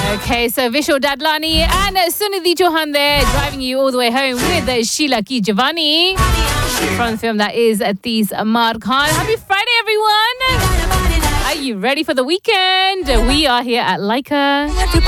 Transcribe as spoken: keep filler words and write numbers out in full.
Okay, so Vishal Dadlani and Sunidhi Chauhan there, driving you all the way home with Sheila Ki Jawani from the film that is Ateez Amar Khan. Happy Friday, everyone! Are you ready for the weekend? We are here at Leica.